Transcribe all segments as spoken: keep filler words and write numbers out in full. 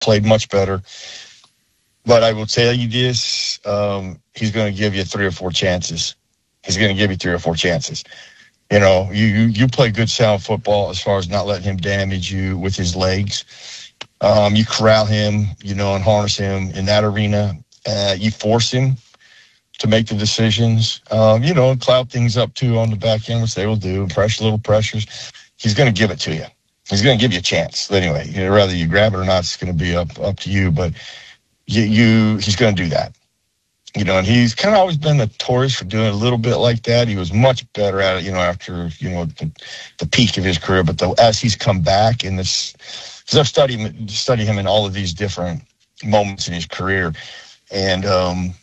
played much better. But I will tell you this, um, he's going to give you three or four chances. He's going to give you three or four chances. You know, you, you, you play good sound football as far as not letting him damage you with his legs. Um, you corral him, you know, and harness him in that arena. Uh, you force him to make the decisions, um, you know, and cloud things up too on the back end, which they will do, pressure little pressures. He's going to give it to you. He's going to give you a chance. Anyway, you know, whether you grab it or not, it's going to be up up to you. But you, you he's going to do that. You know, and he's kind of always been notorious for doing a little bit like that. He was much better at it, you know, after, you know, the, the peak of his career. But the, as he's come back in this, because I've studied, studied him in all of these different moments in his career. And, um,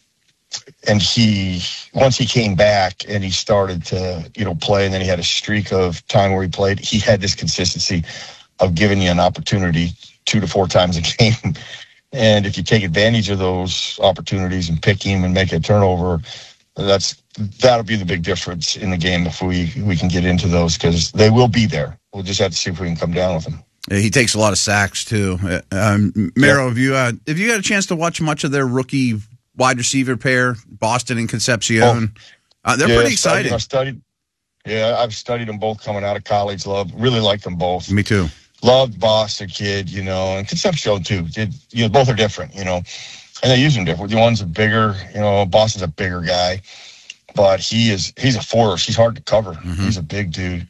and he, once he came back and he started to, you know, play, and then he had a streak of time where he played, he had this consistency of giving you an opportunity two to four times a game. And if you take advantage of those opportunities and pick him and make a turnover, that's that'll be the big difference in the game if we, we can get into those, because they will be there. We'll just have to see if we can come down with them. He takes a lot of sacks too. Um, Merrill, yeah. have you uh, have you got a chance to watch much of their rookie wide receiver pair, Boston and Concepcion? Oh, uh, they're yeah, pretty exciting. I studied, yeah, I've studied them both coming out of college. Love, really like them both. Me too. Loved Boston kid, you know, and Concepcion too. Did you know, both are different, you know, and they use them different. The one's a bigger, you know, Boston's a bigger guy, but he is he's a force. He's hard to cover. Mm-hmm. He's a big dude.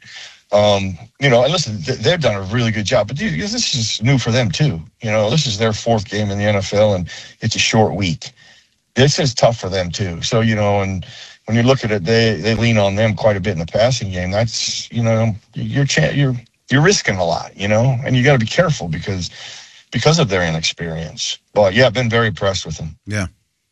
Um, you know, and listen, they've done a really good job. But this is new for them too. You know, this is their fourth game in the N F L, and it's a short week. This is tough for them too. So, you know, and when you look at it, they they lean on them quite a bit in the passing game. That's, you know, you're you're you're risking a lot, you know, and you got to be careful because because of their inexperience. But yeah, I've been very impressed with them. Yeah.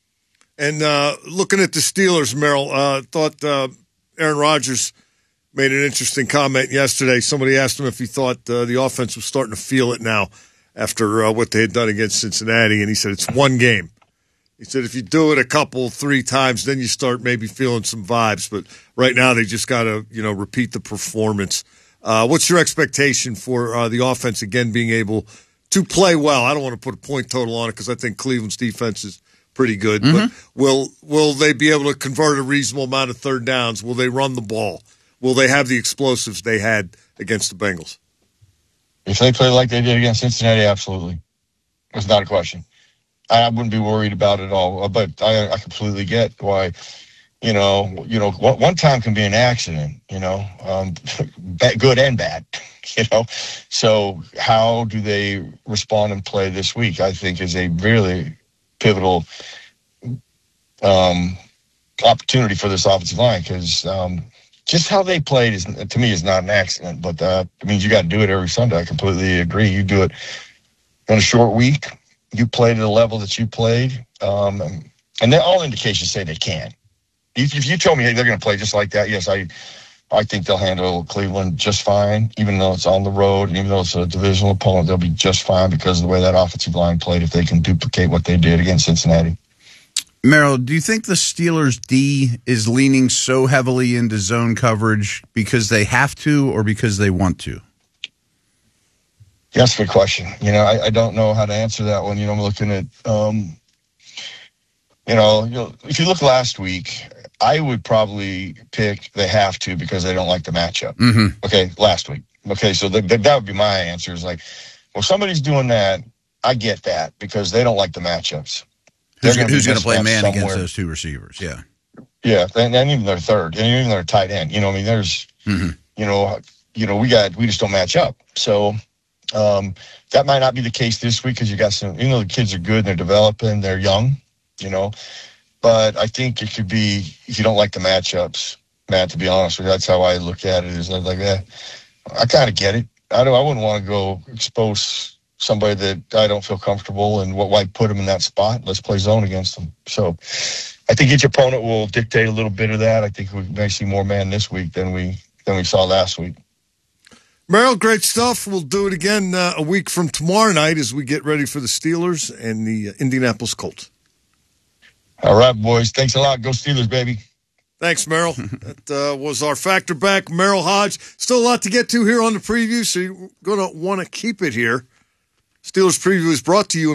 And uh, looking at the Steelers, Merrill, uh, thought uh, Aaron Rodgers made an interesting comment yesterday. Somebody asked him if he thought uh, the offense was starting to feel it now after uh, what they had done against Cincinnati, and he said it's one game. He said if you do it a couple, three times, then you start maybe feeling some vibes. But right now they just got to, you know, repeat the performance. Uh, what's your expectation for uh, the offense, again, being able to play well? I don't want to put a point total on it because I think Cleveland's defense is pretty good. Mm-hmm. But will will they be able to convert a reasonable amount of third downs? Will they run the ball? Will they have the explosives they had against the Bengals? If they play like they did against Cincinnati, absolutely. It's not a question. I wouldn't be worried about it at all. But I, I completely get why, you know, you know, one, one time can be an accident, you know, um, bad, good and bad, you know. So how do they respond and play this week, I think, is a really pivotal um, opportunity for this offensive line, because um, just how they played is, to me, is not an accident. But uh, it means you got to do it every Sunday. I completely agree. You do it in a short week. You play to the level that you played, um, and then all indications say they can. If, if you told me, hey, they're going to play just like that, yes, I I think they'll handle Cleveland just fine, even though it's on the road, and even though it's a divisional opponent, they'll be just fine because of the way that offensive line played if they can duplicate what they did against Cincinnati. Merrill, do you think the Steelers' D is leaning so heavily into zone coverage because they have to or because they want to? That's a good question. You know, I, I don't know how to answer that one. You know, I'm looking at, um, you know, you know, if you look last week, I would probably pick they have to because they don't like the matchup. Mm-hmm. Okay, last week. Okay, so the, the, that would be my answer is like, well, somebody's doing that. I get that because they don't like the matchups. Who's, gonna, who's going to play man somewhere against those two receivers? Yeah. Yeah, and, and even their third, and even their tight end. You know, I mean, there's, mm-hmm. you know, you know, we got, we just don't match up. So, Um, that might not be the case this week because you got some, you know, the kids are good and they're developing, they're young, you know, but I think it could be, if you don't like the matchups, Matt, to be honest with you, that's how I look at it, is like that. I kind of get it. I don't, I wouldn't want to go expose somebody that I don't feel comfortable and what, why put them in that spot. Let's play zone against them. So I think each opponent will dictate a little bit of that. I think we may see more man this week than we, than we saw last week. Merrill, great stuff. We'll do it again uh, a week from tomorrow night as we get ready for the Steelers and the uh, Indianapolis Colts. All right, boys. Thanks a lot. Go Steelers, baby. Thanks, Merrill. That uh, was our factor back, Merrill Hodge. Still a lot to get to here on the preview, so you're going to want to keep it here. Steelers Preview is brought to you